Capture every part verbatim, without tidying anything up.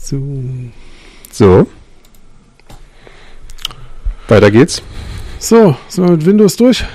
So. So. Weiter geht's. So, so mit Windows durch?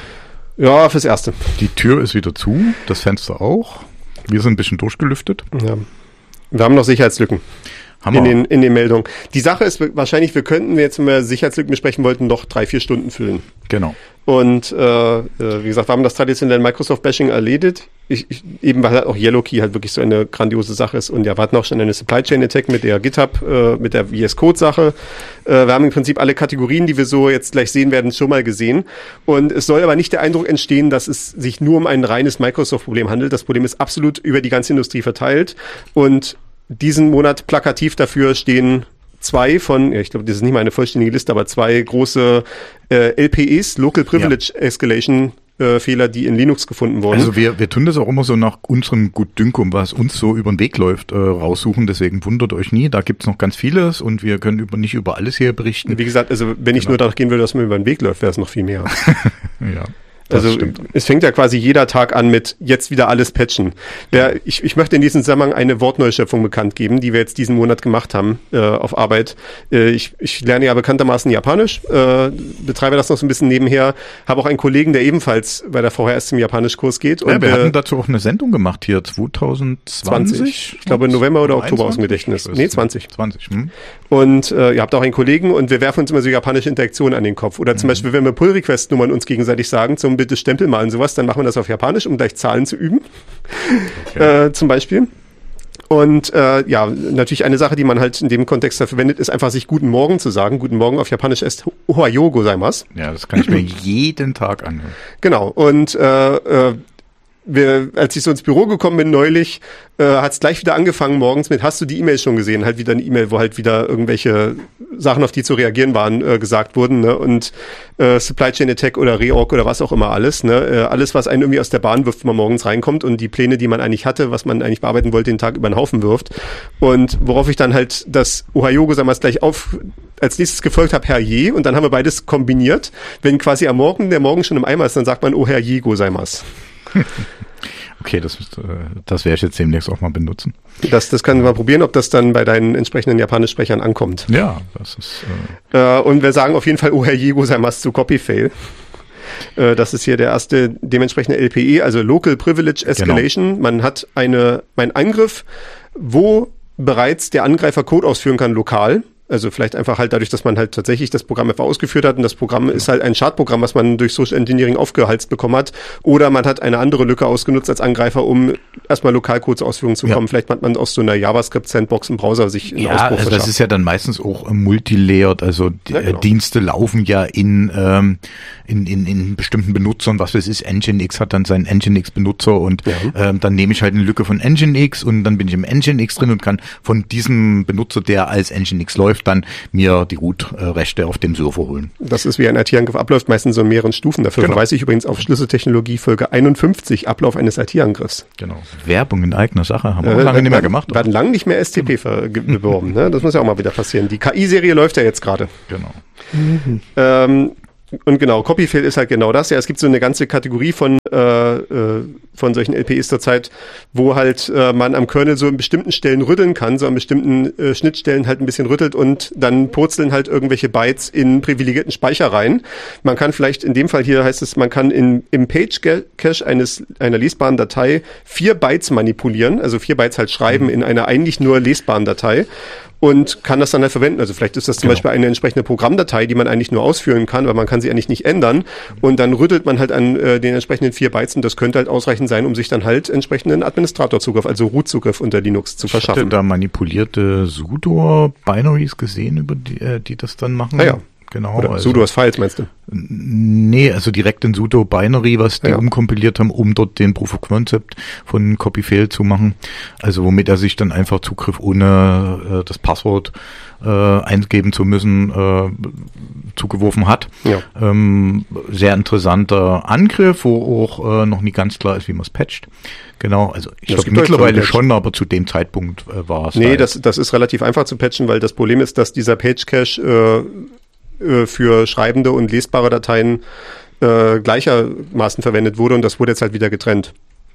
Ja, fürs Erste. Die Tür ist wieder zu, das Fenster auch. Wir sind ein bisschen durchgelüftet. Ja. Wir haben noch Sicherheitslücken. Hammer. In den, in den Meldungen. Die Sache ist wahrscheinlich, wir könnten jetzt, wenn wir Sicherheitslücken besprechen wollten, noch drei, vier Stunden füllen. Genau. Und äh, wie gesagt, wir haben das traditionelle Microsoft-Bashing erledigt. Ich, ich, eben weil halt auch Yellow Key halt wirklich so eine grandiose Sache ist. Und ja, wir hatten auch schon eine Supply Chain Attack mit der GitHub, äh, mit der V S Code Sache. Äh, wir haben im Prinzip alle Kategorien, die wir so jetzt gleich sehen werden, schon mal gesehen. Und es soll aber nicht der Eindruck entstehen, dass es sich nur um ein reines Microsoft-Problem handelt. Das Problem ist absolut über die ganze Industrie verteilt. Und diesen Monat plakativ dafür stehen zwei von, ja, ich glaube, das ist nicht mal eine vollständige Liste, aber zwei große äh, L P Es, Local Privilege ja. Escalation äh, Fehler, die in Linux gefunden wurden. Also wir, wir tun das auch immer so nach unserem Gutdünken, was uns so über den Weg läuft, äh, raussuchen. Deswegen wundert euch nie, da gibt's noch ganz vieles und wir können über, nicht über alles hier berichten. Wie gesagt, also wenn ich genau. nur danach gehen würde, dass man über den Weg läuft, wäre es noch viel mehr. Ja. Das also stimmt. Es fängt ja quasi jeder Tag an mit jetzt wieder alles patchen. Der, ich, ich möchte in diesem Zusammenhang eine Wortneuschöpfung bekannt geben, die wir jetzt diesen Monat gemacht haben äh, auf Arbeit. Äh, ich, ich lerne ja bekanntermaßen Japanisch, äh, betreibe das noch so ein bisschen nebenher, habe auch einen Kollegen, der ebenfalls bei der V H S zum Japanischkurs geht. Ja, und wir äh, hatten dazu auch eine Sendung gemacht hier, zwanzig zwanzig. Ich glaube November oder Oktober aus dem Gedächtnis. Nee, zwanzig. zwanzig, hm. Und äh, ihr habt auch einen Kollegen und wir werfen uns immer so japanische Interaktionen an den Kopf. Oder zum mhm. Beispiel, wenn wir Pull-Request-Nummern uns gegenseitig sagen, zum bitte Stempel mal und sowas, dann machen wir das auf Japanisch, um gleich Zahlen zu üben. Okay. Äh, zum Beispiel. Und äh, ja, natürlich eine Sache, die man halt in dem Kontext da verwendet, ist einfach sich Guten Morgen zu sagen. Guten Morgen auf Japanisch ist Ohayo gozaimasu. Ja, das kann ich mir jeden Tag anhören. Genau. Und äh, äh, Wir, als ich so ins Büro gekommen bin neulich, äh, hat es gleich wieder angefangen morgens mit, hast du die E-Mail schon gesehen? Halt wieder eine E-Mail, wo halt wieder irgendwelche Sachen, auf die zu reagieren waren, äh, gesagt wurden, ne? Und äh, Supply Chain Attack oder Reorg oder was auch immer alles, ne? Äh, alles, was einen irgendwie aus der Bahn wirft, wenn man morgens reinkommt und die Pläne, die man eigentlich hatte, was man eigentlich bearbeiten wollte, den Tag über den Haufen wirft. Und worauf ich dann halt das Ohayo gozaimasu gleich auf als nächstes gefolgt habe, herrje, und dann haben wir beides kombiniert. Wenn quasi am Morgen der Morgen schon im Eimer ist, dann sagt man, oh herrje gozaimasu. Okay, das, das werde ich jetzt demnächst auch mal benutzen. Das, das können wir mal probieren, ob das dann bei deinen entsprechenden Japanischsprechern ankommt. Ja, das ist... Äh, äh, und wir sagen auf jeden Fall, oh herrje gozaimasu zu Copy-Fail. Äh, das ist hier der erste dementsprechende L P E, also Local Privilege Escalation. Genau. Man hat eine, einen Angriff, wo bereits der Angreifer Code ausführen kann lokal. Also vielleicht einfach halt dadurch, dass man halt tatsächlich das Programm einfach ausgeführt hat und das Programm ist halt ein Schadprogramm, was man durch Social Engineering aufgehalst bekommen hat. Oder man hat eine andere Lücke ausgenutzt als Angreifer, um erstmal Lokalcode zur Ausführung zu kommen. Ja. Vielleicht hat man aus so einer JavaScript-Sandbox im Browser sich einen ja, Ausbruch also verschafft. Das ist ja dann meistens auch multilayered, also die, ja, genau. Dienste laufen ja in, ähm, in, in, in bestimmten Benutzern, was weiß ich, Nginx hat dann seinen Nginx-Benutzer und ja. ähm, dann nehme ich halt eine Lücke von Nginx und dann bin ich im Nginx drin und kann von diesem Benutzer, der als Nginx läuft, dann mir die Root-Rechte auf dem Server holen. Das ist, wie ein I T-Angriff abläuft, meistens so in mehreren Stufen. Dafür genau. verweise ich übrigens auf Schlüsseltechnologie Folge einundfünfzig, Ablauf eines I T-Angriffs. Genau. Werbung in eigener Sache haben wir äh, lange nicht mehr gemacht. Wir hatten lange nicht mehr S T P ver- beworben. Ne? Das muss ja auch mal wieder passieren. Die K I-Serie läuft ja jetzt gerade. Genau. Mhm. Ähm, und genau, Copy-Fail ist halt genau das. Ja, es gibt so eine ganze Kategorie von äh, äh, von solchen L P Es zurzeit, wo halt äh, man am Kernel so in bestimmten Stellen rütteln kann, so an bestimmten äh, Schnittstellen halt ein bisschen rüttelt und dann purzeln halt irgendwelche Bytes in privilegierten Speicher rein. Man kann vielleicht, in dem Fall hier heißt es, man kann in, im Page-Cache eines einer lesbaren Datei vier Bytes manipulieren, also vier Bytes halt schreiben in einer eigentlich nur lesbaren Datei. Und kann das dann halt verwenden. Also vielleicht ist das zum genau. Beispiel eine entsprechende Programmdatei, die man eigentlich nur ausführen kann, weil man kann sie eigentlich nicht ändern. Und dann rüttelt man halt an äh, den entsprechenden vier Bytes und das könnte halt ausreichend sein, um sich dann halt entsprechenden Administratorzugriff, also Root-Zugriff unter Linux zu verschaffen. Ich hatte da manipulierte sudo-Binaries gesehen, über die, äh, die das dann machen. Ah ja. Genau. Oder also, sudo als Files, meinst du? Nee, also direkt in sudo Binary, was die ja. umkompiliert haben, um dort den Proof of Concept von Copy-Fail zu machen. Also womit er sich dann einfach Zugriff ohne äh, das Passwort äh, eingeben zu müssen äh, zugeworfen hat. Ja. Ähm, sehr interessanter Angriff, wo auch äh, noch nicht ganz klar ist, wie man es patcht. Genau, also ich glaube mittlerweile schon, aber zu dem Zeitpunkt äh, war es. Nee, halt. das, das ist relativ einfach zu patchen, weil das Problem ist, dass dieser Page-Cache äh, für schreibende und lesbare Dateien äh, gleichermaßen verwendet wurde und das wurde jetzt halt wieder getrennt.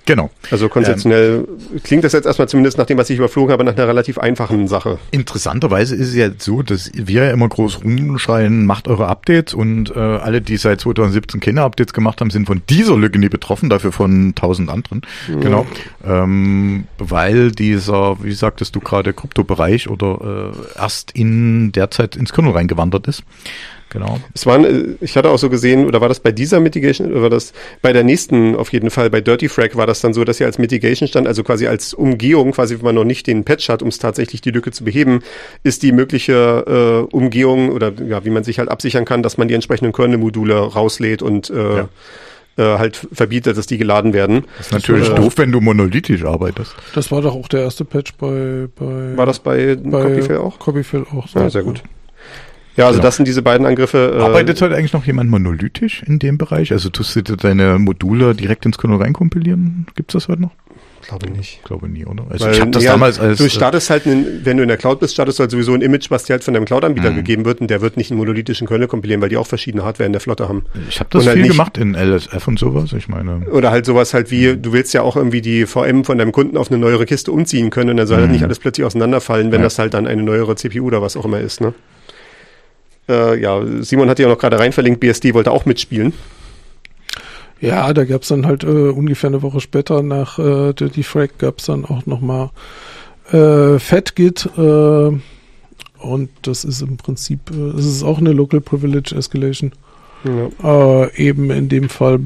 Genau. Also konzeptionell ähm, klingt das jetzt erstmal zumindest nach dem, was ich überflogen habe, nach einer relativ einfachen Sache. Interessanterweise ist es ja so, dass wir ja immer groß rumschreien, macht eure Updates und äh, alle, die seit zwanzig siebzehn keine Updates gemacht haben, sind von dieser Lücke nie betroffen, dafür von tausend anderen. Mhm. Genau. Ähm, weil dieser, wie sagtest du gerade, Kryptobereich oder äh, erst in der Zeit ins Kernel reingewandert ist. Genau. Es waren, ich hatte auch so gesehen, oder war das bei dieser Mitigation, oder war das bei der nächsten auf jeden Fall, bei Dirty Frag war das dann so, dass sie als Mitigation stand, also quasi als Umgehung, quasi wenn man noch nicht den Patch hat, um es tatsächlich die Lücke zu beheben, ist die mögliche äh, Umgehung oder ja, wie man sich halt absichern kann, dass man die entsprechenden Kernel-Module rauslädt und äh, ja. äh, halt verbietet, dass die geladen werden. Das ist natürlich das doof, wenn du monolithisch arbeitest. Das war doch auch der erste Patch bei, bei war das bei, bei Copyfill auch? Copyfill auch. Ja, sehr gut. Ja, also genau. Das sind diese beiden Angriffe. Äh, Arbeitet heute eigentlich noch jemand monolithisch in dem Bereich? Also tust du deine Module direkt ins Kernel reinkompilieren? Gibt's das heute noch? Glaube nicht. Glaube nie, oder? Also Weil, ich habe das ja, damals als... Du startest halt, einen, wenn du in der Cloud bist, startest du halt sowieso ein Image, was dir halt von deinem Cloud-Anbieter mhm. gegeben wird und der wird nicht einen monolithischen Kernel kompilieren, weil die auch verschiedene Hardware in der Flotte haben. Ich habe das halt viel nicht, gemacht in L S F und sowas, ich meine... Oder halt sowas halt wie, du willst ja auch irgendwie die V M von deinem Kunden auf eine neuere Kiste umziehen können und dann soll mhm. halt nicht alles plötzlich auseinanderfallen, wenn ja. das halt dann eine neuere C P U oder was auch immer ist, ne? Äh, ja, Simon hat ja noch gerade rein verlinkt, B S D wollte auch mitspielen. Ja, da gab's dann halt äh, ungefähr eine Woche später nach äh, Dirty Frag gab's dann auch nochmal äh, FatGit äh, und das ist im Prinzip, äh, es ist auch eine Local Privilege Escalation. Ja. Äh, eben in dem Fall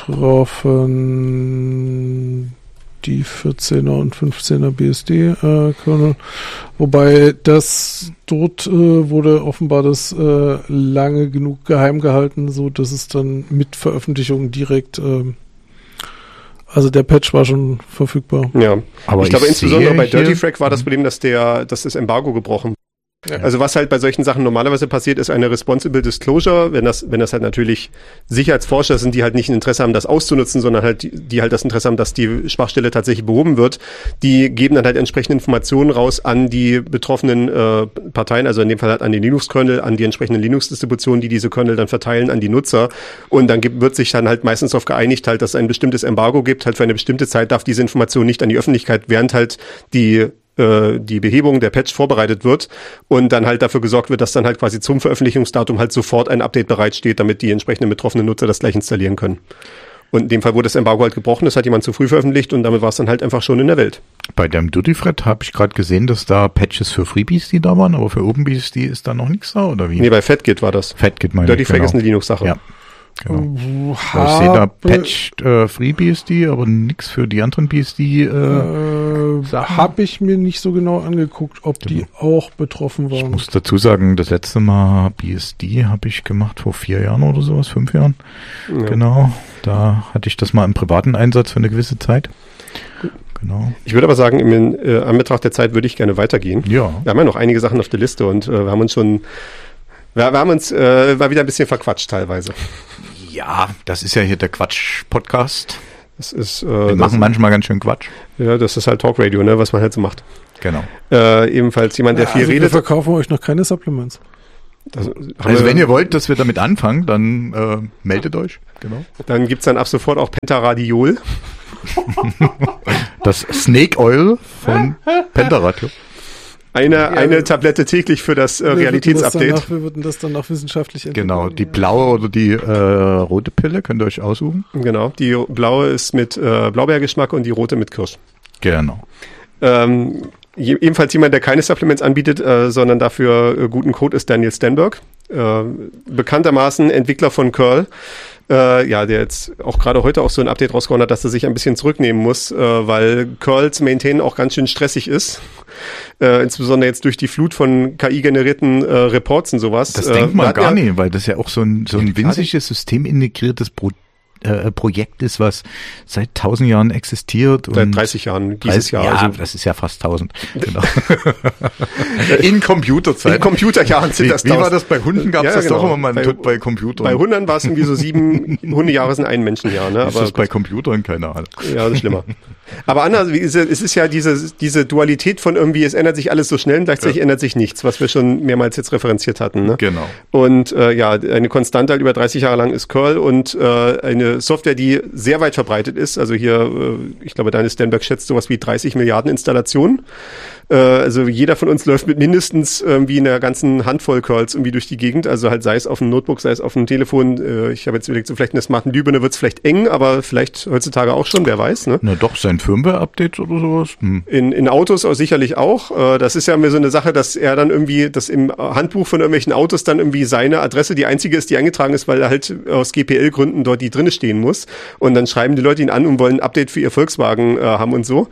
betroffen die vierzehner und fünfzehner B S D-Kernel. Äh, Wobei das dort äh, wurde offenbar das äh, lange genug geheim gehalten, so dass es dann mit Veröffentlichung direkt, äh, also der Patch war schon verfügbar. Ja, aber ich, ich glaube insbesondere bei Dirty Frag war das Problem, dass der, dass das Embargo gebrochen wurde. Ja. Also was halt bei solchen Sachen normalerweise passiert, ist eine Responsible Disclosure, wenn das, wenn das halt natürlich Sicherheitsforscher sind, die halt nicht ein Interesse haben, das auszunutzen, sondern halt, die, die halt das Interesse haben, dass die Schwachstelle tatsächlich behoben wird, die geben dann halt entsprechende Informationen raus an die betroffenen äh, Parteien, also in dem Fall halt an den Linux-Kernel, an die entsprechenden Linux-Distributionen, die diese Kernel dann verteilen an die Nutzer und dann gibt, wird sich dann halt meistens darauf geeinigt halt, dass es ein bestimmtes Embargo gibt, halt für eine bestimmte Zeit darf diese Information nicht an die Öffentlichkeit, während halt die die Behebung der Patch vorbereitet wird und dann halt dafür gesorgt wird, dass dann halt quasi zum Veröffentlichungsdatum halt sofort ein Update bereitsteht, damit die entsprechenden betroffenen Nutzer das gleich installieren können. Und in dem Fall wurde das Embargo halt gebrochen, das hat jemand zu früh veröffentlicht und damit war es dann halt einfach schon in der Welt. Bei dem Dirty Frag habe ich gerade gesehen, dass da Patches für FreeBSD da waren, aber für OpenBSD ist da noch nichts da, oder wie? Nee, bei FatGit war das. FatGit meine Dirty ich, Frag genau. ist eine Linux-Sache. Ja. Genau. Ich sehe da patched äh, FreeBSD, aber nichts für die anderen B S D. Äh, äh, habe ich mir nicht so genau angeguckt, ob genau. die auch betroffen waren. Ich muss dazu sagen, das letzte Mal B S D habe ich gemacht vor vier Jahren oder sowas, fünf Jahren. Ja. Genau. Da hatte ich das mal im privaten Einsatz für eine gewisse Zeit. Genau. Ich würde aber sagen, in äh, Anbetracht der Zeit würde ich gerne weitergehen. Ja. Wir haben ja noch einige Sachen auf der Liste und äh, wir haben uns schon Wir, wir haben uns äh, war wieder ein bisschen verquatscht teilweise. Ja, das ist ja hier der Quatsch-Podcast. Das ist, äh, Wir das machen manchmal ganz schön Quatsch. Ja, das ist halt Talkradio, ne, was man halt so macht. Genau. Äh, ebenfalls jemand, der ja, viel also redet. Wir verkaufen euch noch keine Supplements. Das, also wenn ihr wollt, dass wir damit anfangen, dann äh, meldet euch. Genau. Dann gibt's dann ab sofort auch Pentaradiol. Das Snake Oil von Pentaradio. Eine, ja, eine Tablette täglich für das äh, Realitätsupdate. Wir würden das dann auch wissenschaftlich entwickeln. Genau, die blaue oder die äh, rote Pille könnt ihr euch aussuchen. Genau, die blaue ist mit äh, Blaubeergeschmack und die rote mit Kirsch. Genau. Ähm, je, ebenfalls jemand, der keine Supplements anbietet, äh, sondern dafür äh, guten Code ist Daniel Stenberg. Äh, bekanntermaßen Entwickler von Curl. Äh, ja, der jetzt auch gerade heute auch so ein Update rausgehauen hat, dass er sich ein bisschen zurücknehmen muss, äh, weil Curl zu maintainen auch ganz schön stressig ist. Äh, insbesondere jetzt durch die Flut von K I-generierten äh, Reports und sowas. Das äh, denkt man gar ja, nicht, weil das ja auch so ein, so ein winziges, systemintegriertes Produkt Äh, Projekt ist, was seit tausend Jahren existiert. Seit und dreißig Jahren, dieses dreißig, Jahr. Ja, also. das ist ja fast tausend. Genau. In Computerzeiten. In Computerjahren sind wie, das Wie war das bei Hunden? Gab es ja, das genau. doch immer mal bei, Tod bei Computern? Bei Hundern war es irgendwie so sieben Hundejahre sind ein Menschenjahr. Ne? Ist aber das bei Computern? Keine Ahnung. Ja, das ist schlimmer. Aber anders, es ist ja diese, diese Dualität von irgendwie, es ändert sich alles so schnell und gleichzeitig ja. ändert sich nichts, was wir schon mehrmals jetzt referenziert hatten. Ne? Genau. Und äh, ja, eine Konstante halt über dreißig Jahre lang ist Curl und äh, eine Software, die sehr weit verbreitet ist. Also hier, äh, ich glaube, Daniel Stenberg schätzt sowas wie dreißig Milliarden Installationen. Äh, also jeder von uns läuft mit mindestens irgendwie einer ganzen Handvoll Curls irgendwie durch die Gegend. Also halt sei es auf dem Notebook, sei es auf dem Telefon. Äh, ich habe jetzt überlegt, so vielleicht eine smarten Glühbirne wird es vielleicht eng, aber vielleicht heutzutage auch schon, wer weiß. Ne? Na doch, sein Firmware-Update oder sowas. Hm. In, in Autos auch sicherlich auch. Äh, das ist ja immer so eine Sache, dass er dann irgendwie, dass im Handbuch von irgendwelchen Autos dann irgendwie seine Adresse die einzige ist, die eingetragen ist, weil er halt aus G P L-Gründen dort die drinne stehen muss. Und dann schreiben die Leute ihn an und wollen ein Update für ihr Volkswagen äh, haben und so.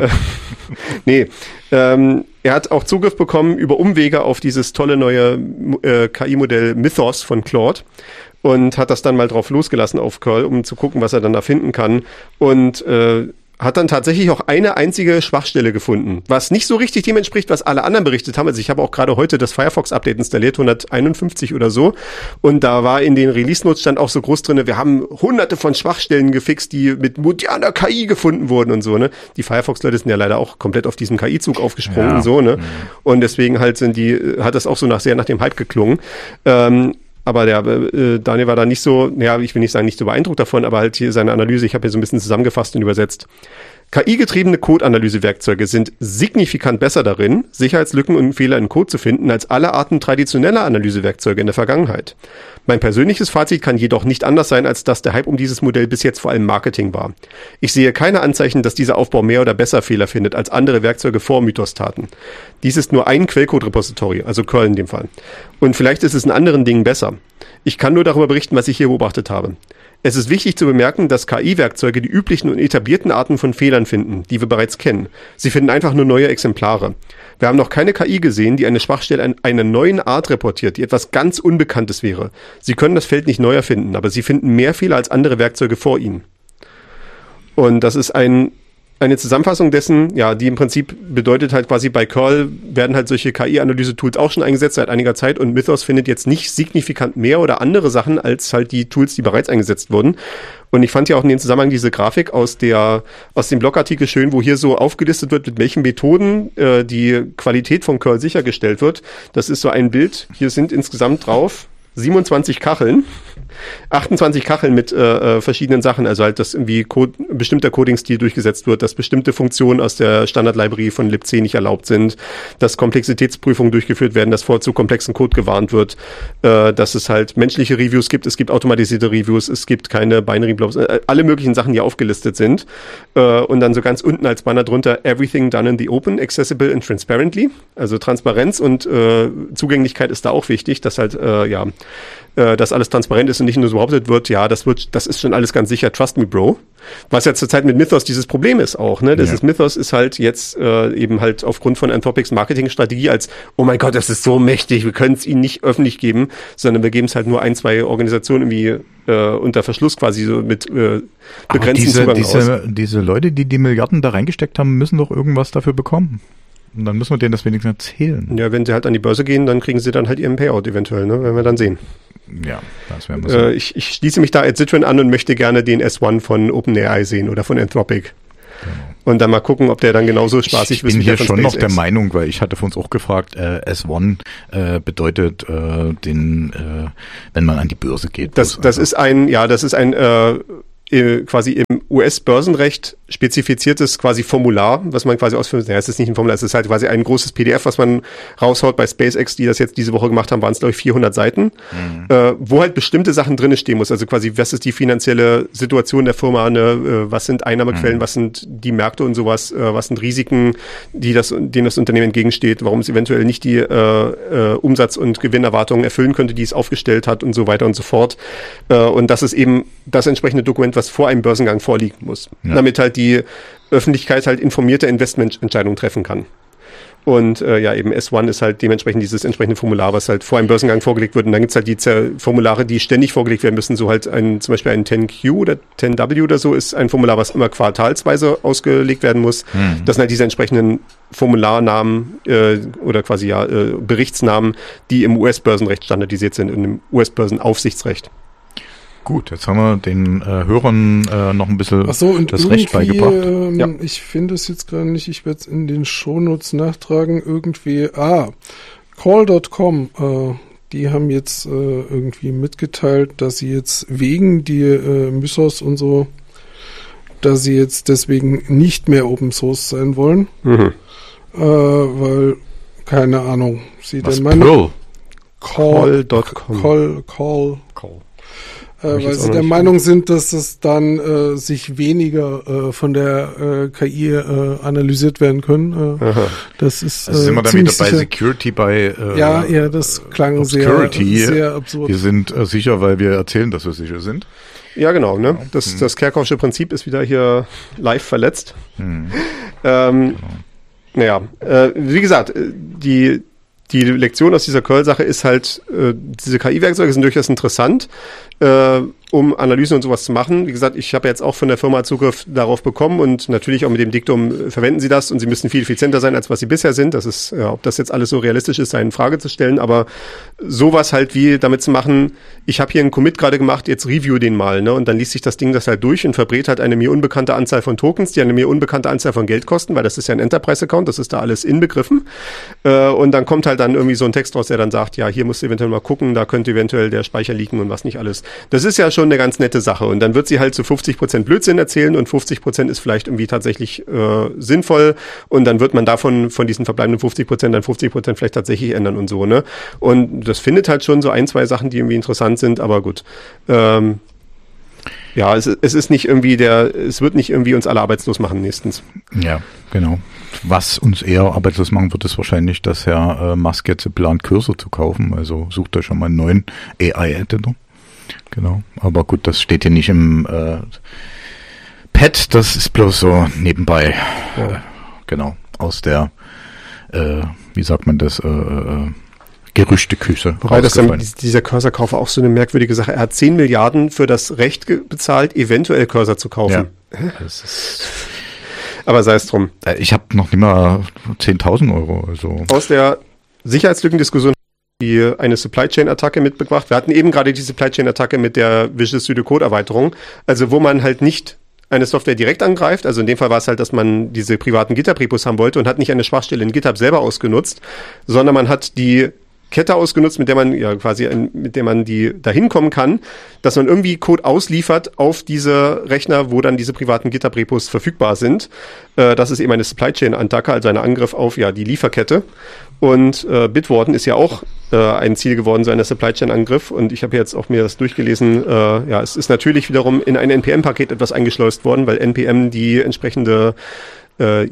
nee. Ähm, er hat auch Zugriff bekommen über Umwege auf dieses tolle neue äh, K I-Modell Mythos von Claude und hat das dann mal drauf losgelassen auf Curl, um zu gucken, was er dann da finden kann. Und äh, hat dann tatsächlich auch eine einzige Schwachstelle gefunden, was nicht so richtig dem entspricht, was alle anderen berichtet haben. Also ich habe auch gerade heute das Firefox-Update installiert, hunderteinundfünfzig oder so. Und da war in den Release-Notes stand auch so groß drin, wir haben hunderte von Schwachstellen gefixt, die mit moderner K I gefunden wurden und so, ne. Die Firefox-Leute sind ja leider auch komplett auf diesem K I-Zug aufgesprungen ja. und so, ne. Mhm. Und deswegen halt sind die, hat das auch so nach sehr nach dem Hype geklungen. Ähm, Aber der äh, Daniel war da nicht so, ja, ich will nicht sagen, nicht so beeindruckt davon, aber halt hier seine Analyse, ich habe hier so ein bisschen zusammengefasst und übersetzt. K I-getriebene Code-Analyse-Werkzeuge sind signifikant besser darin, Sicherheitslücken und Fehler in Code zu finden, als alle Arten traditioneller Analysewerkzeuge in der Vergangenheit. Mein persönliches Fazit kann jedoch nicht anders sein, als dass der Hype um dieses Modell bis jetzt vor allem Marketing war. Ich sehe keine Anzeichen, dass dieser Aufbau mehr oder besser Fehler findet, als andere Werkzeuge vor Mythos taten. Dies ist nur ein Quellcode-Repository, also Curl in dem Fall. Und vielleicht ist es in anderen Dingen besser. Ich kann nur darüber berichten, was ich hier beobachtet habe. Es ist wichtig zu bemerken, dass K I-Werkzeuge die üblichen und etablierten Arten von Fehlern finden, die wir bereits kennen. Sie finden einfach nur neue Exemplare. Wir haben noch keine K I gesehen, die eine Schwachstelle einer neuen Art reportiert, die etwas ganz Unbekanntes wäre. Sie können das Feld nicht neu erfinden, aber sie finden mehr Fehler als andere Werkzeuge vor ihnen. Und das ist ein eine Zusammenfassung dessen, ja, die im Prinzip bedeutet halt quasi, bei Curl werden halt solche K I-Analyse-Tools auch schon eingesetzt seit einiger Zeit und Mythos findet jetzt nicht signifikant mehr oder andere Sachen als halt die Tools, die bereits eingesetzt wurden. Und ich fand ja auch in dem Zusammenhang diese Grafik aus der aus dem Blogartikel schön, wo hier so aufgelistet wird, mit welchen Methoden äh, die Qualität von Curl sichergestellt wird. Das ist so ein Bild. Hier sind insgesamt drauf siebenundzwanzig Kacheln, achtundzwanzig Kacheln mit äh, verschiedenen Sachen, also halt, dass irgendwie Code, bestimmter Coding-Stil durchgesetzt wird, dass bestimmte Funktionen aus der Standard-Library von libc nicht erlaubt sind, dass Komplexitätsprüfungen durchgeführt werden, dass vor zu komplexen Code gewarnt wird, äh, dass es halt menschliche Reviews gibt, es gibt automatisierte Reviews, es gibt keine Binary Blobs, äh, alle möglichen Sachen, die aufgelistet sind. Äh, und dann so ganz unten als Banner drunter, everything done in the open, accessible and transparently. Also Transparenz und äh, Zugänglichkeit ist da auch wichtig, dass halt, äh, ja, äh, dass alles transparent ist und nicht nur so behauptet wird, ja, das wird, das ist schon alles ganz sicher, trust me, bro. Was ja zurzeit mit Mythos dieses Problem ist auch, ne? Das ja. ist, Mythos ist halt jetzt äh, eben halt aufgrund von Anthropics Marketingstrategie als, oh mein Gott, das ist so mächtig, wir können es ihnen nicht öffentlich geben, sondern wir geben es halt nur ein, zwei Organisationen irgendwie äh, unter Verschluss quasi so mit äh, begrenzten diese, Zugang diese, aus. Diese Leute, die die Milliarden da reingesteckt haben, müssen doch irgendwas dafür bekommen. Und dann müssen wir denen das wenigstens erzählen. Ja, wenn sie halt an die Börse gehen, dann kriegen sie dann halt ihren Payout eventuell, ne? Werden wir dann sehen. Ja, das werden wir so. Äh, ich, ich schließe mich da at Citroen an und möchte gerne den S eins von OpenAI sehen oder von Anthropic. Genau. Und dann mal gucken, ob der dann genauso spaßig ist. Ich bin hier schon noch der Meinung, weil ich hatte von uns auch gefragt, äh, S eins äh, bedeutet äh, den, äh, wenn man an die Börse geht. Das, das also. ist ein, ja, das ist ein äh, quasi im U S-Börsenrecht spezifiziertes quasi Formular, was man quasi ausfüllt. Ja, es ist nicht ein Formular, es ist halt quasi ein großes P D F, was man raushaut. Bei SpaceX, die das jetzt diese Woche gemacht haben, waren es, glaube ich, vierhundert Seiten, mhm. äh, wo halt bestimmte Sachen drin stehen muss. Also quasi, was ist die finanzielle Situation der Firma, ne? äh, was sind Einnahmequellen, mhm. was sind die Märkte und sowas, äh, was sind Risiken, die das, denen das Unternehmen entgegensteht, warum es eventuell nicht die äh, äh, Umsatz- und Gewinnerwartungen erfüllen könnte, die es aufgestellt hat und so weiter und so fort. Äh, und das ist eben das entsprechende Dokument, was vor einem Börsengang vorliegen muss, ja. damit halt die Öffentlichkeit halt informierte Investmententscheidungen treffen kann. Und äh, ja, eben S eins ist halt dementsprechend dieses entsprechende Formular, was halt vor einem Börsengang vorgelegt wird. Und dann gibt's halt die Z- Formulare, die ständig vorgelegt werden müssen. So halt ein, zum Beispiel ein zehn Q oder zehn W oder so ist ein Formular, was immer quartalsweise ausgelegt werden muss. Mhm. Das sind halt diese entsprechenden Formularnamen äh, oder quasi ja äh, Berichtsnamen, die im U S-Börsenrecht standardisiert sind und im U S-Börsenaufsichtsrecht. Gut, jetzt haben wir den äh, Hörern äh, noch ein bisschen Ach so, und das Recht beigebracht. Ähm, ja. Ich finde es jetzt gerade nicht, ich werde es in den Shownotes nachtragen, irgendwie, ah, Call Punkt com, äh, die haben jetzt äh, irgendwie mitgeteilt, dass sie jetzt wegen die äh, Mythos und so, dass sie jetzt deswegen nicht mehr Open Source sein wollen, Mhm. äh, weil, keine Ahnung, sie Was, der Meinung, Call Punkt com. Call, Call, Call. Äh, Hab ich weil jetzt sie auch der nicht Meinung sind, dass es dann äh, sich weniger äh, von der äh, K I äh, analysiert werden können. Äh, Aha. das ist Also äh, sind wir dann ziemlich wieder bei sicher. Security, bei äh, Ja, ja, das klang sehr, Obscurity. sehr absurd. Wir sind äh, sicher, weil wir erzählen, dass wir sicher sind. Ja, genau. Ne? Das, das Kerckhoffsche Prinzip ist wieder hier live verletzt. Hm. Ähm, naja, äh, wie gesagt, äh, die, die Lektion aus dieser Curl-Sache ist halt, äh, diese K I-Werkzeuge sind durchaus interessant, äh, um Analysen und sowas zu machen. Wie gesagt, ich habe jetzt auch von der Firma Zugriff darauf bekommen und natürlich auch mit dem Diktum äh, verwenden sie das und sie müssen viel effizienter sein, als was sie bisher sind. Das ist, ja, ob das jetzt alles so realistisch ist, sei in Frage zu stellen, aber sowas halt wie damit zu machen, ich habe hier einen Commit gerade gemacht, jetzt review den mal, ne? Und dann liest sich das Ding das halt durch und verbrät halt eine mir unbekannte Anzahl von Tokens, die eine mir unbekannte Anzahl von Geld kosten, weil das ist ja ein Enterprise-Account, das ist da alles inbegriffen. Äh, und dann kommt halt dann irgendwie so ein Text raus, der dann sagt, ja, hier musst du eventuell mal gucken, da könnte eventuell der Speicher liegen und was nicht alles. Das ist ja schon eine ganz nette Sache. Und dann wird sie halt zu fünfzig Prozent Blödsinn erzählen und fünfzig Prozent ist vielleicht irgendwie tatsächlich äh, sinnvoll und dann wird man davon, von diesen verbleibenden fünfzig Prozent dann fünfzig Prozent vielleicht tatsächlich ändern und so, ne? Und das findet halt schon so ein, zwei Sachen, die irgendwie interessant sind, aber gut. Ähm, ja, es, es ist nicht irgendwie der, es wird nicht irgendwie uns alle arbeitslos machen nächstens. Ja, genau. Was uns eher arbeitslos machen wird, ist wahrscheinlich, dass Herr äh, Musk jetzt plant, Cursor zu kaufen. Also sucht euch schon mal einen neuen A I-Editor. Genau. Aber gut, das steht hier nicht im äh, Pad. Das ist bloß so nebenbei. Ja. Äh, genau. Aus der, äh, wie sagt man das, äh, äh, Gerüchteküche. Wobei das dann, dieser Cursor-Kauf auch so eine merkwürdige Sache. Er hat zehn Milliarden für das Recht ge- bezahlt, eventuell Cursor zu kaufen. Ja. Das ist, aber sei es drum. äh, ich habe noch nicht mal zehntausend Euro. Also. Aus der Sicherheitslückendiskussion die eine Supply Chain Attacke mitgebracht. Wir hatten eben gerade die Supply Chain Attacke mit der Visual Studio Code Erweiterung, also wo man halt nicht eine Software direkt angreift, also in dem Fall war es halt, dass man diese privaten GitHub-Repos haben wollte und hat nicht eine Schwachstelle in GitHub selber ausgenutzt, sondern man hat die Kette ausgenutzt, mit der man ja quasi, mit der man die dahin kommen kann, dass man irgendwie Code ausliefert auf diese Rechner, wo dann diese privaten GitHub-Repos verfügbar sind. Äh, das ist eben eine Supply Chain Attacke, also ein Angriff auf ja die Lieferkette. Und äh, Bitwarden ist ja auch äh, ein Ziel geworden, so ein Supply Chain Angriff. Und ich habe jetzt auch mir das durchgelesen. Äh, ja, es ist natürlich wiederum in ein N P M-Paket etwas eingeschleust worden, weil N P M die entsprechende Äh,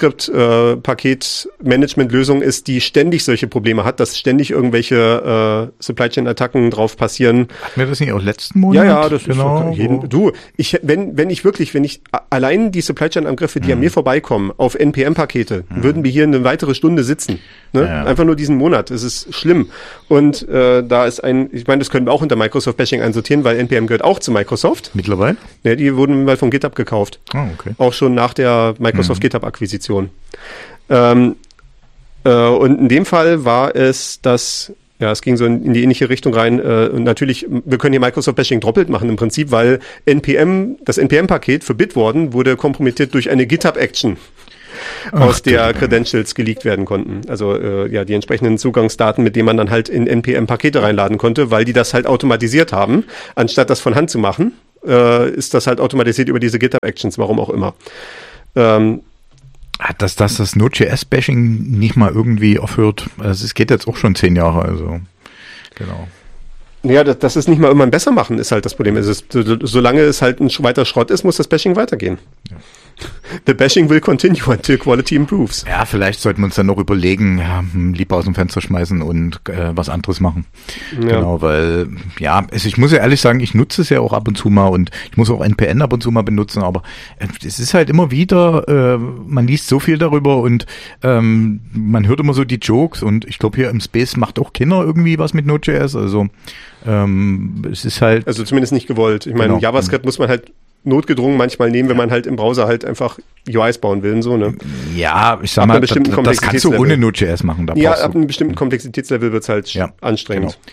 JavaScript-Paket-Management-Lösung äh, ist, die ständig solche Probleme hat, dass ständig irgendwelche äh, Supply-Chain-Attacken drauf passieren. Hatten wir das nicht auch letzten Monat? Ja, ja, das genau, ist jeden, du, ich, wenn, wenn ich wirklich, wenn ich allein die Supply-Chain-Angriffe, die mhm. an mir vorbeikommen, auf N P M-Pakete, mhm. würden wir hier eine weitere Stunde sitzen. Ne? Ja, ja. Einfach nur diesen Monat. Es ist schlimm. Und äh, da ist ein, ich meine, das können wir auch unter Microsoft-Bashing einsortieren, weil N P M gehört auch zu Microsoft. Mittlerweile? Ne, die wurden mal von GitHub gekauft. Oh, okay. Auch schon nach der Microsoft mhm. GitHub-Akquisition. Ähm, äh, und in dem Fall war es, dass, ja, es ging so in, in die ähnliche Richtung rein. Äh, und natürlich, wir können hier Microsoft-Bashing doppelt machen im Prinzip, weil N P M, das N P M-Paket für Bitwarden wurde kompromittiert durch eine GitHub-Action, aus Ach, der Credentials geleakt werden konnten. Also äh, ja, die entsprechenden Zugangsdaten, mit denen man dann halt in N P M-Pakete reinladen konnte, weil die das halt automatisiert haben, anstatt das von Hand zu machen, äh, ist das halt automatisiert über diese GitHub-Actions, warum auch immer. Ähm, Dass, dass das Node.js-Bashing nicht mal irgendwie aufhört, also es geht jetzt auch schon zehn Jahre, also genau. Ja, das, das ist nicht mal immer besser machen, ist halt das Problem. Es ist, solange es halt ein weiter Schrott ist, muss das Bashing weitergehen. Ja. The bashing will continue until quality improves. Ja, vielleicht sollten wir uns dann noch überlegen, ja, lieber aus dem Fenster schmeißen und äh, was anderes machen. Ja. Genau, weil, ja, also ich muss ja ehrlich sagen, ich nutze es ja auch ab und zu mal und ich muss auch N P N ab und zu mal benutzen, aber äh, es ist halt immer wieder, äh, man liest so viel darüber und ähm, man hört immer so die Jokes und ich glaube hier im Space macht auch keiner irgendwie was mit Node.js, also ähm, es ist halt... Also zumindest nicht gewollt. Ich meine, genau. JavaScript muss man halt notgedrungen manchmal nehmen, wenn man halt im Browser halt einfach U Is bauen will, so, ne? Ja, ich sag mal, das, das kannst du ohne Node.js machen. Da ja, ab einem bestimmten Komplexitätslevel wird's halt ja, anstrengend. Genau.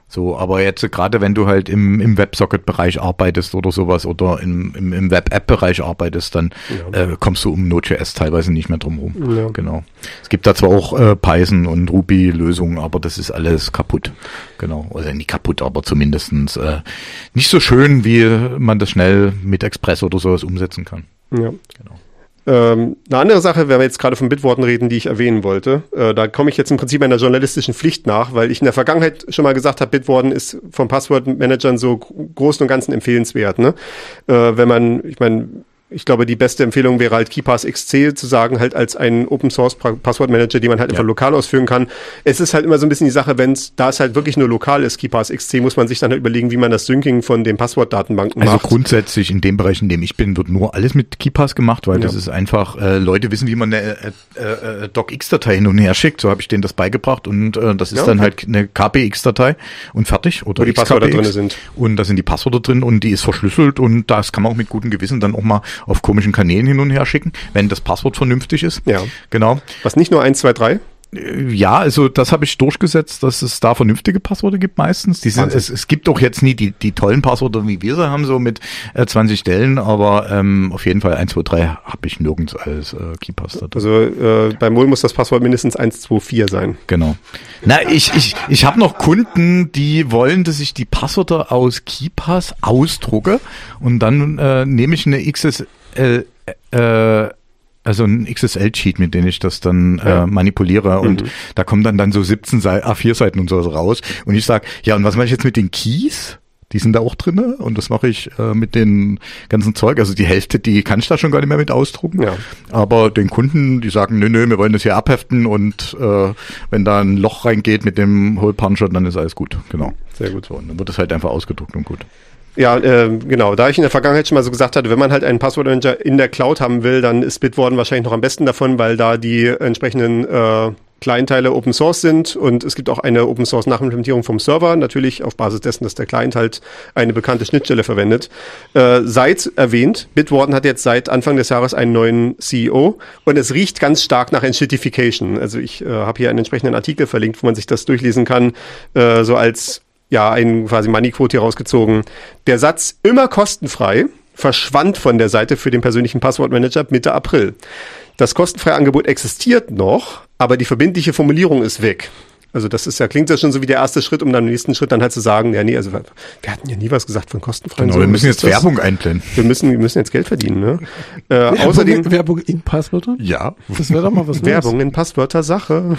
So, aber jetzt äh, gerade wenn du halt im, im WebSocket-Bereich arbeitest oder sowas oder im, im, im Web-App-Bereich arbeitest, dann ja. äh, kommst du um Node.js teilweise nicht mehr drum rum. Ja. Genau. Es gibt da zwar auch äh, Python und Ruby-Lösungen, aber das ist alles kaputt. Genau. Oder nicht kaputt, aber zumindestens äh, nicht so schön, wie man das schnell mit Express oder sowas umsetzen kann. Ja. Genau. Ähm, eine andere Sache, wenn wir jetzt gerade von Bitwarden reden, die ich erwähnen wollte, äh, da komme ich jetzt im Prinzip einer journalistischen Pflicht nach, weil ich in der Vergangenheit schon mal gesagt habe, Bitwarden ist von Passwortmanagern so Großen und Ganzen empfehlenswert. Ne? Äh, wenn man, ich meine, ich glaube, die beste Empfehlung wäre halt KeePass X C zu sagen, halt als ein Open-Source-Passwortmanager, den man halt ja. einfach lokal ausführen kann. Es ist halt immer so ein bisschen die Sache, wenn es, da es halt wirklich nur lokal ist, KeePass X C, muss man sich dann halt überlegen, wie man das Syncing von den Passwortdatenbanken also macht. Also grundsätzlich in dem Bereich, in dem ich bin, wird nur alles mit KeePass gemacht, weil ja. das ist einfach, äh, Leute wissen, wie man eine äh, äh, DocX-Datei hin und her schickt. So habe ich denen das beigebracht und äh, das ist ja, dann okay. halt eine K P X-Datei und fertig. Oder wo die Passwörter drin sind. Und da sind die Passwörter drin und die ist verschlüsselt und das kann man auch mit gutem Gewissen dann auch mal auf komischen Kanälen hin und her schicken, wenn das Passwort vernünftig ist. Ja. Genau. Was nicht nur eins, zwei, drei? Ja, also das habe ich durchgesetzt, dass es da vernünftige Passwörter gibt meistens. Die sind, es, es gibt auch jetzt nie die, die tollen Passwörter, wie wir sie haben, so mit äh, zwanzig Stellen, aber ähm, auf jeden Fall eins, zwei, drei habe ich nirgends als äh, KeePass. Also äh, beim Wohl muss das Passwort mindestens eins, zwei, vier sein. Genau. Na, ich ich ich habe noch Kunden, die wollen, dass ich die Passwörter aus KeePass ausdrucke und dann äh, nehme ich eine X S L äh, also ein X S L-Sheet, mit dem ich das dann ja. äh, manipuliere und mhm. da kommen dann dann so siebzehn A vier Seiten und so raus und ich sag, ja und was mache ich jetzt mit den Keys? Die sind da auch drinne und das mache ich äh, mit den ganzen Zeug, also die Hälfte, die kann ich da schon gar nicht mehr mit ausdrucken, ja. aber den Kunden, die sagen, nö, nö, wir wollen das hier abheften und äh, wenn da ein Loch reingeht mit dem Hole Puncher, dann ist alles gut, genau. Sehr gut. So, und dann wird das halt einfach ausgedruckt und gut. Ja, äh, genau. Da ich in der Vergangenheit schon mal so gesagt hatte, wenn man halt einen Passwortmanager in der Cloud haben will, dann ist Bitwarden wahrscheinlich noch am besten davon, weil da die entsprechenden äh, Client-Teile Open Source sind und es gibt auch eine Open Source Nachimplementierung vom Server, natürlich auf Basis dessen, dass der Client halt eine bekannte Schnittstelle verwendet. Äh, seit erwähnt, Bitwarden hat jetzt seit Anfang des Jahres einen neuen C E O und es riecht ganz stark nach Entshittification. Also ich äh, habe hier einen entsprechenden Artikel verlinkt, wo man sich das durchlesen kann, äh, so als ja, ein quasi Money-Quote hier rausgezogen. Der Satz immer kostenfrei verschwand von der Seite für den persönlichen Passwortmanager Mitte April. Das kostenfreie Angebot existiert noch, aber die verbindliche Formulierung ist weg. Also das ist ja, klingt ja schon so wie der erste Schritt, um dann im nächsten Schritt dann halt zu sagen, ja nee, also wir, wir hatten ja nie was gesagt von kostenfreien. Genau, wir müssen jetzt Werbung einblenden. Wir müssen, wir müssen jetzt Geld verdienen, ne? Äh, Werbung, außerdem Werbung in Passwörtern? Ja. Das wäre doch mal was Werbung Neues. In Passwörter Sache.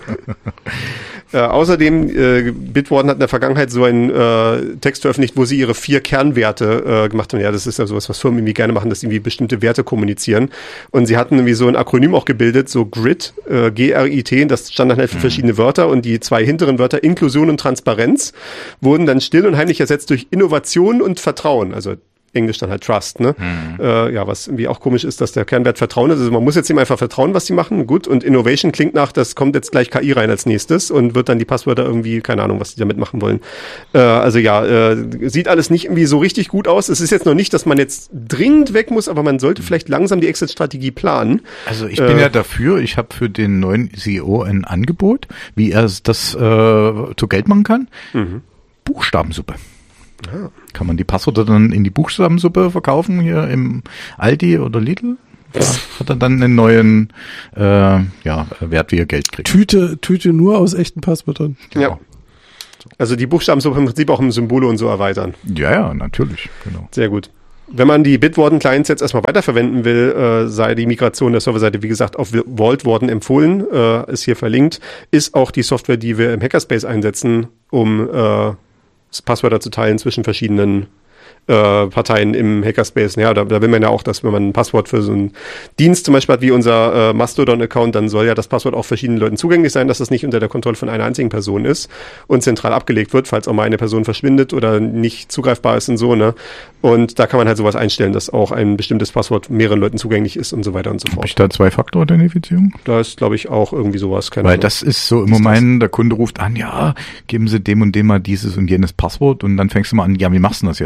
Äh, außerdem, äh, Bitwarden hat in der Vergangenheit so einen äh, Text veröffentlicht, wo sie ihre vier Kernwerte äh, gemacht haben. Ja, das ist ja sowas, was Firmen irgendwie gerne machen, dass sie irgendwie bestimmte Werte kommunizieren. Und sie hatten irgendwie so ein Akronym auch gebildet, so GRIT, äh, G R I T, das stand dann halt für mhm. verschiedene Wörter und die zwei hinteren Wörter Inklusion und Transparenz wurden dann still und heimlich ersetzt durch Innovation und Vertrauen. Also Englisch dann halt Trust, ne? Mhm. Äh, ja, was irgendwie auch komisch ist, dass der Kernwert Vertrauen ist. Also man muss jetzt ihm einfach vertrauen, was die machen. Gut, und Innovation klingt nach, das kommt jetzt gleich K I rein als nächstes und wird dann die Passwörter irgendwie, keine Ahnung, was die damit machen wollen. Äh, also ja, äh, sieht alles nicht irgendwie so richtig gut aus. Es ist jetzt noch nicht, dass man jetzt dringend weg muss, aber man sollte vielleicht langsam die Exit-Strategie planen. Also ich bin äh, ja dafür, ich habe für den neuen C E O ein Angebot, wie er das äh, zu Geld machen kann. Mhm. Buchstabensuppe. Ja. Kann man die Passwörter dann in die Buchstabensuppe verkaufen, hier im Aldi oder Lidl? Da hat er dann einen neuen äh, ja, Wert, wie er Geld kriegt. Tüte, Tüte nur aus echten Passwörtern. Genau. Ja. Also die Buchstabensuppe im Prinzip auch im Symbole und so erweitern. Ja, ja, natürlich. Genau. Sehr gut. Wenn man die Bitwarden-Clients jetzt erstmal weiterverwenden will, äh, sei die Migration der Serverseite, wie gesagt, auf Vaultwarden empfohlen, äh, ist hier verlinkt, ist auch die Software, die wir im Hackerspace einsetzen, um äh, Passwörter zu teilen zwischen verschiedenen äh, Parteien im Hackerspace. Ja, da, da will man ja auch, dass wenn man ein Passwort für so einen Dienst zum Beispiel hat wie unser äh, Mastodon-Account, dann soll ja das Passwort auch verschiedenen Leuten zugänglich sein, dass das nicht unter der Kontrolle von einer einzigen Person ist und zentral abgelegt wird, falls auch mal eine Person verschwindet oder nicht zugreifbar ist und so, ne? Und da kann man halt sowas einstellen, dass auch ein bestimmtes Passwort mehreren Leuten zugänglich ist und so weiter und so fort. Habe ich da Zwei-Faktor-Authentifizierung? Da ist, glaube ich, auch irgendwie sowas. Keine Weil Ahnung. Das ist so immer mein, der Kunde ruft an, ja, geben Sie dem und dem mal dieses und jenes Passwort und dann fängst du mal an, ja, wie machst du das jetzt? Und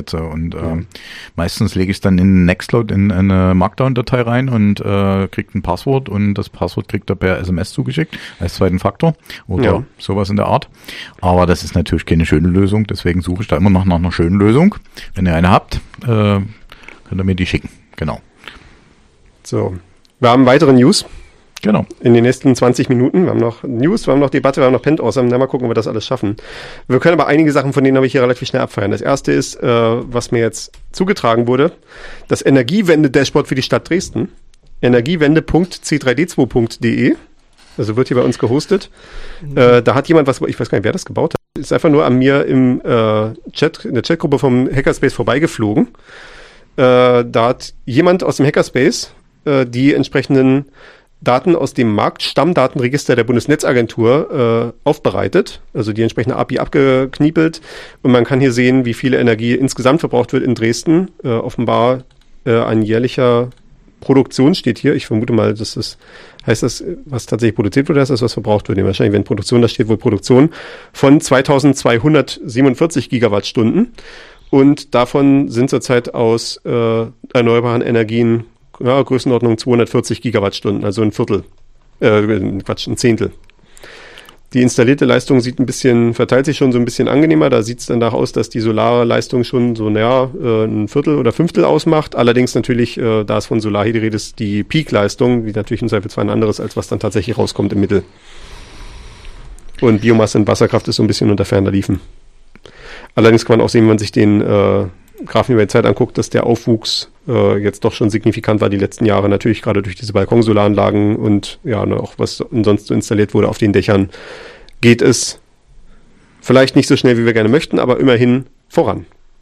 Und ja. ähm, meistens lege ich es dann in Nextcloud in eine Markdown-Datei rein und äh, kriegt ein Passwort und das Passwort kriegt er per S M S zugeschickt als zweiten Faktor oder ja. sowas in der Art. Aber das ist natürlich keine schöne Lösung, deswegen suche ich da immer noch nach einer schönen Lösung. Wenn ihr eine habt, äh, könnt ihr mir die schicken. Genau. So, wir haben weitere News. Genau. In den nächsten zwanzig Minuten. Wir haben noch News, wir haben noch Debatte, wir haben noch Pent-Awesome. Na, mal gucken, ob wir das alles schaffen. Wir können aber einige Sachen, von denen habe ich hier relativ schnell abfeiern. Das erste ist, äh, was mir jetzt zugetragen wurde, das Energiewende-Dashboard für die Stadt Dresden. energiewende punkt c drei d zwei punkt d e. Also wird hier bei uns gehostet. Mhm. Äh, da hat jemand was, ich weiß gar nicht, wer das gebaut hat. Ist einfach nur an mir im äh, Chat, in der Chatgruppe vom Hackerspace vorbeigeflogen. Äh, da hat jemand aus dem Hackerspace äh, die entsprechenden Daten aus dem Marktstammdatenregister der Bundesnetzagentur äh, aufbereitet, also die entsprechende A P I abgekniepelt, und man kann hier sehen, wie viel Energie insgesamt verbraucht wird in Dresden. Äh, offenbar äh, ein jährlicher Produktion steht hier. Ich vermute mal, dass das heißt das, was tatsächlich produziert wird, heißt das, was verbraucht wird. Wahrscheinlich, wenn Produktion, da steht wohl Produktion von zweitausendzweihundertsiebenundvierzig Gigawattstunden, und davon sind zurzeit aus äh, erneuerbaren Energien ja, Größenordnung zweihundertvierzig Gigawattstunden, also ein Viertel, äh, Quatsch, ein Zehntel. Die installierte Leistung sieht ein bisschen, verteilt sich schon so ein bisschen angenehmer. Da sieht es danach aus, dass die Solarleistung schon so, naja, äh, ein Viertel oder Fünftel ausmacht. Allerdings natürlich, äh, da es von Solar hier die Rede ist, die Peak-Leistung, wie natürlich im Zweifelsfall ein anderes, als was dann tatsächlich rauskommt im Mittel. Und Biomasse und Wasserkraft ist so ein bisschen unter ferner Liefen. Allerdings kann man auch sehen, wenn man sich den äh, Graphen über die Zeit anguckt, dass der Aufwuchs äh, jetzt doch schon signifikant war die letzten Jahre. Natürlich gerade durch diese Balkonsolaranlagen und ja, auch was sonst so installiert wurde auf den Dächern, geht es vielleicht nicht so schnell, wie wir gerne möchten, aber immerhin voran.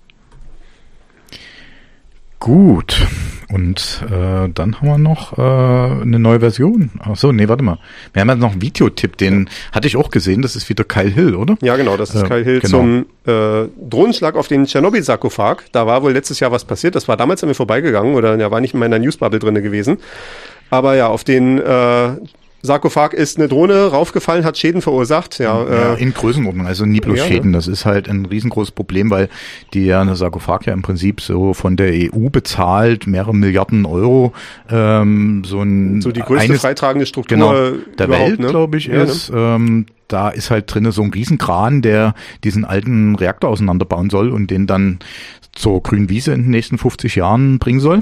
Gut. Und äh, dann haben wir noch äh, eine neue Version. Ach so, nee, warte mal. Wir haben ja noch einen Videotipp, den hatte ich auch gesehen. Das ist wieder Kyle Hill, oder? Ja, genau. Das ist äh, Kyle Hill genau. zum äh, Drohnenschlag auf den Tschernobyl-Sarkophag. Da war wohl letztes Jahr was passiert. Das war damals an mir vorbeigegangen oder ja, war nicht in meiner Newsbubble drin gewesen. Aber ja, auf den äh, Sarkophag ist eine Drohne raufgefallen, hat Schäden verursacht. Ja, ja äh, in Größenordnung, also nie bloß ja, Schäden. Das ist halt ein riesengroßes Problem, weil der Sarkophag ja im Prinzip so von der E U bezahlt, mehrere Milliarden Euro. Ähm, so, ein so die größte eines, freitragende Struktur genau, der Welt, ne? glaube ich, ja, ist. Ne? Ähm, da ist halt drinne so ein Riesenkran, der diesen alten Reaktor auseinanderbauen soll und den dann zur grünen Wiese in den nächsten fünfzig Jahren bringen soll.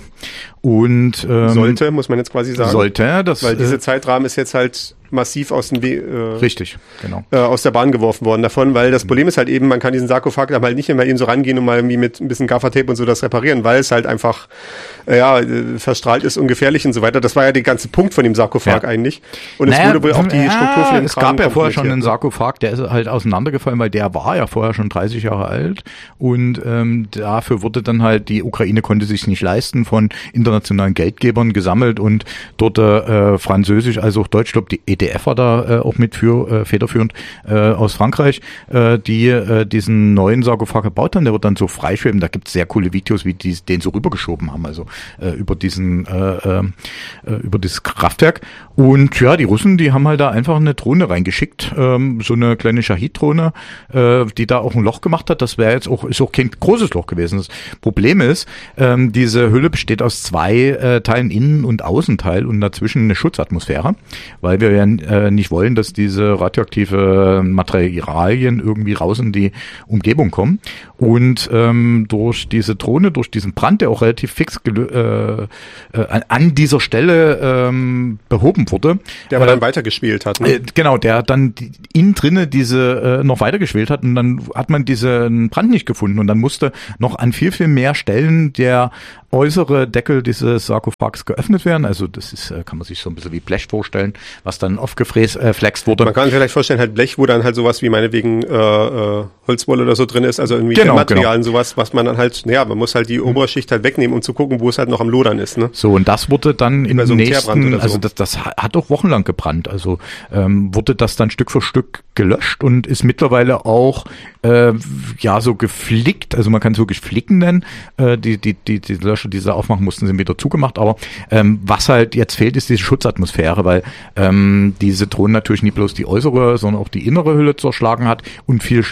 Und ähm, sollte, muss man jetzt quasi sagen. Sollte, das weil dieser Zeitrahmen ist jetzt halt massiv aus dem We- äh, richtig, genau. äh, aus der Bahn geworfen worden davon, weil das Problem ist halt eben, man kann diesen Sarkophag da halt nicht immer eben so rangehen und mal irgendwie mit ein bisschen Gaffertape und so das reparieren, weil es halt einfach äh, ja verstrahlt ist und gefährlich und so weiter. Das war ja der ganze Punkt von dem Sarkophag ja. eigentlich. Und naja, es wurde wohl auch die ja, Struktur für den Es gab ja vorher schon einen Sarkophag, der ist halt auseinandergefallen, weil der war ja vorher schon dreißig Jahre alt und ähm, dafür wurde dann halt, die Ukraine konnte sich nicht leisten, von internationalen Geldgebern gesammelt und dort äh, französisch, also auch Deutsch, ich glaube die E D F war da äh, auch mit für äh, federführend äh, aus Frankreich, äh, die äh, diesen neuen Sarkophag gebaut haben. Der wird dann so freischweben. Da gibt es sehr coole Videos, wie die den so rübergeschoben haben, also äh, über diesen äh, äh, über dieses Kraftwerk. Und ja, die Russen, die haben halt da einfach eine Drohne reingeschickt, ähm, so eine kleine Shahid-Drohne, äh, die da auch ein Loch gemacht hat. Das wäre jetzt auch ist auch kein großes Loch gewesen. Das Problem ist, ähm, diese Hülle besteht aus zwei äh, Teilen, Innen- und Außenteil, und dazwischen eine Schutzatmosphäre, weil wir ja äh, nicht wollen, dass diese radioaktive Materialien irgendwie raus in die Umgebung kommen. Und ähm, durch diese Drohne, durch diesen Brand, der auch relativ fix gelö- äh, äh, an dieser Stelle ähm, behoben wurde. Der aber äh, dann weitergespielt hat. Ne? Äh, genau, der dann die, innen drinne diese äh, noch weitergespielt hat, und dann hat man diesen Brand nicht gefunden, und dann musste noch an viel, viel mehr Stellen der äußere Deckel dieses Sarkophags geöffnet werden. Also das ist, kann man sich so ein bisschen wie Blech vorstellen, was dann aufgefräst äh, flext wurde. Man kann sich vielleicht vorstellen, halt Blech, wo dann halt sowas wie meinetwegen äh, äh, Holzwolle oder so drin ist, also irgendwie genau, Materialien, genau. sowas, was man dann halt, ja, man muss halt die Oberschicht halt wegnehmen, um zu gucken, wo es halt noch am Lodern ist. Ne? So, und das wurde dann im so nächsten, so. also das, das hat auch wochenlang gebrannt, also ähm, wurde das dann Stück für Stück gelöscht und ist mittlerweile auch äh, ja so geflickt, also man kann es wirklich flicken nennen, äh, die, die, die, die Löscher, die sie aufmachen mussten, sind wieder zugemacht, aber ähm, was halt jetzt fehlt, ist diese Schutzatmosphäre, weil ähm, diese Drohne natürlich nicht bloß die äußere, sondern auch die innere Hülle zerschlagen hat, und viel schlimmer,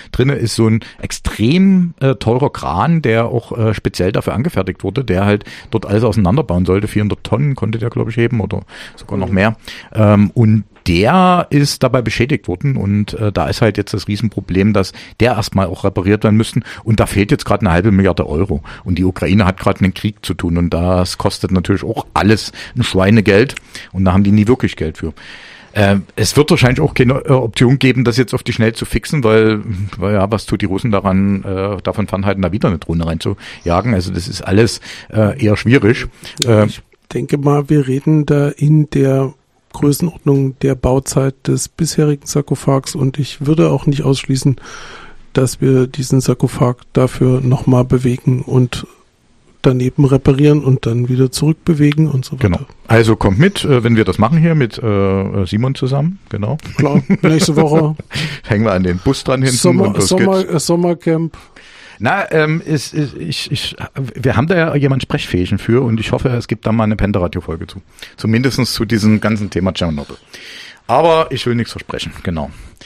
drinne ist so ein extrem äh, teurer Kran, der auch äh, speziell dafür angefertigt wurde, der halt dort alles auseinanderbauen sollte. vierhundert Tonnen konnte der, glaube ich, heben oder sogar noch mehr. Ähm, und der ist dabei beschädigt worden und äh, da ist halt jetzt das Riesenproblem, dass der erstmal auch repariert werden müsste und da fehlt jetzt gerade eine halbe Milliarde Euro und die Ukraine hat gerade einen Krieg zu tun und das kostet natürlich auch alles ein Schweinegeld und da haben die nie wirklich Geld für. Äh, es wird wahrscheinlich auch keine äh, Option geben, das jetzt auf die Schnell zu fixen, weil, weil ja, was tut die Russen daran, äh, davon fernhalten, da wieder eine Drohne reinzujagen, also das ist alles äh, eher schwierig. Äh, ich denke mal, wir reden da in der Größenordnung der Bauzeit des bisherigen Sarkophags und ich würde auch nicht ausschließen, dass wir diesen Sarkophag dafür nochmal bewegen und daneben reparieren und dann wieder zurückbewegen und so weiter. Genau. Also kommt mit, wenn wir das machen hier mit äh, Simon zusammen, genau. Klar, nächste Woche. Hängen wir an den Bus dran hinten. Sommer, und los Sommer, geht's. Sommercamp. Na, ähm, ist, ist, ich, ich, wir haben da ja jemanden Sprechfähigen für und ich hoffe, es gibt da mal eine Penta-Radio-Folge zu. Zumindest zu diesem ganzen Thema Tschernobyl. Aber ich will nichts versprechen, genau.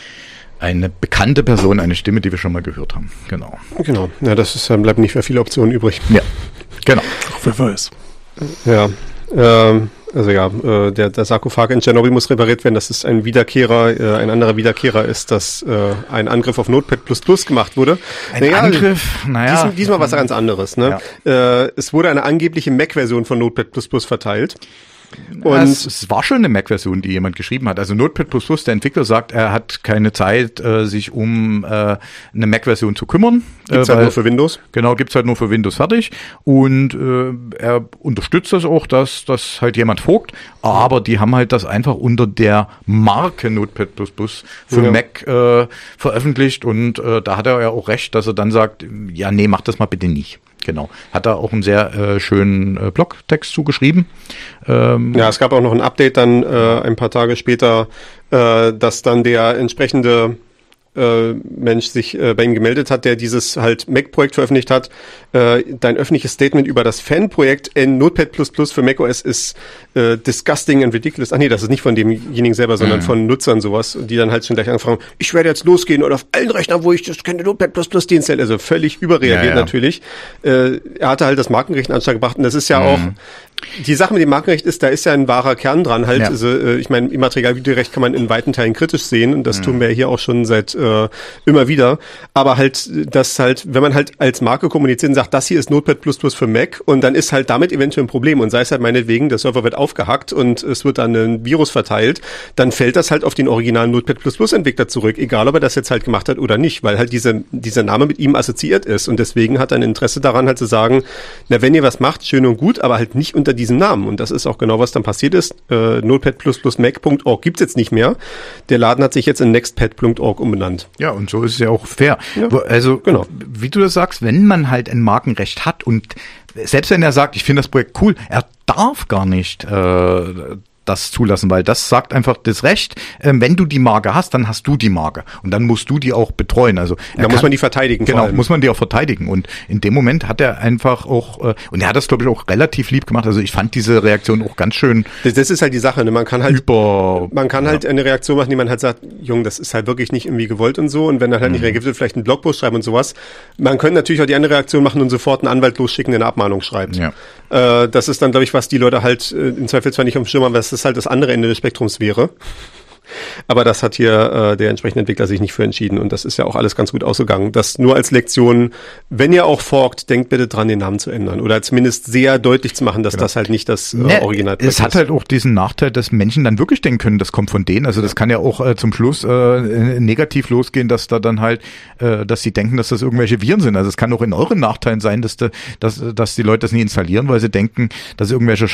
Eine bekannte Person, eine Stimme, die wir schon mal gehört haben, genau. Genau, ja, das ist, dann bleiben nicht mehr viele Optionen übrig. Ja, genau. Wer weiß. Ja, ähm, also ja, äh, der, der Sarkophag in Tschernobyl muss repariert werden. Das ist ein Wiederkehrer, äh, ein anderer Wiederkehrer ist, dass äh, ein Angriff auf Notepad plus plus gemacht wurde. Ein naja, Angriff, naja. Diesmal, diesmal was ganz anderes. Ne? Ja. Äh, es wurde eine angebliche Mac-Version von Notepad plus plus verteilt. Und es, es war schon eine Mac-Version, die jemand geschrieben hat. Also Notepad plus plus, der Entwickler sagt, er hat keine Zeit, äh, sich um äh, eine Mac-Version zu kümmern. Gibt's äh, halt nur für Windows. Genau, gibt's halt nur für Windows fertig. Und äh, er unterstützt das auch, dass das halt jemand folgt. Aber die haben halt das einfach unter der Marke Notepad plus plus für ja. Mac äh, veröffentlicht. Und äh, da hat er ja auch recht, dass er dann sagt, ja, nee, mach das mal bitte nicht. Genau. Hat da auch einen sehr äh, schönen äh, Blogtext zugeschrieben. Ähm, ja, es gab auch noch ein Update dann äh, ein paar Tage später, äh, dass dann der entsprechende äh, Mensch sich äh, bei ihm gemeldet hat, der dieses halt Mac-Projekt veröffentlicht hat. Äh, dein öffentliches Statement über das Fan-Projekt in Notepad plus plus für macOS ist äh, disgusting and ridiculous. Ach nee, das ist nicht von demjenigen selber, sondern mhm. von Nutzern sowas, die dann halt schon gleich anfangen, ich werde jetzt losgehen und auf allen Rechnern, wo ich das kenne, Notepad plus plus Dienst hält. Also völlig überreagiert ja, ja. natürlich. Äh, er hatte halt das Markenrecht in Anschlag gebracht und das ist ja mhm. auch die Sache mit dem Markenrecht ist, da ist ja ein wahrer Kern dran. Halt, ja. also, äh, ich meine, Immaterialvideorecht kann man in weiten Teilen kritisch sehen und das mhm. tun wir hier auch schon seit äh, immer wieder. Aber halt, das halt, wenn man halt als Marke kommuniziert und sagt, das hier ist Notepad plus plus für Mac und dann ist halt damit eventuell ein Problem und sei es halt meinetwegen, der Server wird aufgehackt und es wird dann ein Virus verteilt, dann fällt das halt auf den originalen Notepad plus plus Entwickler zurück, egal ob er das jetzt halt gemacht hat oder nicht, weil halt diese, dieser Name mit ihm assoziiert ist und deswegen hat er ein Interesse daran halt zu sagen, na, wenn ihr was macht, schön und gut, aber halt nicht unter diesem Namen. Und das ist auch genau, was dann passiert ist. Äh, notepad plus plus mac punkt org gibt's jetzt nicht mehr. Der Laden hat sich jetzt in nextpad punkt org umbenannt. Ja, und so ist es ja auch fair. Ja, also, genau. Wie du das sagst, wenn man halt ein Markenrecht hat und selbst wenn er sagt, ich finde das Projekt cool, er darf gar nicht äh, das zulassen, weil das sagt einfach das Recht, äh, wenn du die Marke hast, dann hast du die Marke und dann musst du die auch betreuen. Also da kann, muss man die verteidigen. Genau, muss man die auch verteidigen und in dem Moment hat er einfach auch, äh, und er hat das glaube ich auch relativ lieb gemacht, also ich fand diese Reaktion auch ganz schön. Das, das ist halt die Sache, ne? Man kann halt über, man kann halt ja. eine Reaktion machen, die man halt sagt, Jung, das ist halt wirklich nicht irgendwie gewollt und so und wenn er halt mhm. nicht reagiert, wird vielleicht einen Blogpost schreiben und sowas. Man könnte natürlich auch die andere Reaktion machen und sofort einen Anwalt losschicken, der eine Abmahnung schreibt. Ja. Äh, das ist dann, glaube ich, was die Leute halt äh, im Zweifelsfall nicht auf dem Schirm haben, weil das ist halt das andere Ende des Spektrums wäre. Aber das hat hier äh, der entsprechende Entwickler sich nicht für entschieden und das ist ja auch alles ganz gut ausgegangen. Das nur als Lektion, wenn ihr auch forkt, denkt bitte dran, den Namen zu ändern oder zumindest sehr deutlich zu machen, dass genau. das halt nicht das äh, ne, Original ist. Es hat halt auch diesen Nachteil, dass Menschen dann wirklich denken können, das kommt von denen. Also das kann ja auch äh, zum Schluss äh, negativ losgehen, dass da dann halt, äh, dass sie denken, dass das irgendwelche Viren sind. Also es kann auch in euren Nachteilen sein, dass, de, dass, dass die Leute das nie installieren, weil sie denken, dass irgendwelche